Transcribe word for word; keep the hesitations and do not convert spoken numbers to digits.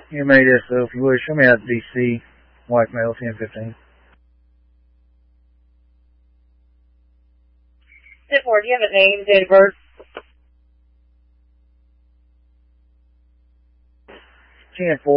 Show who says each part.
Speaker 1: M eight S O, if you would. Show me out D C, white male, ten fifteen.
Speaker 2: ten four, do you have a name, date of birth?
Speaker 1: ten four.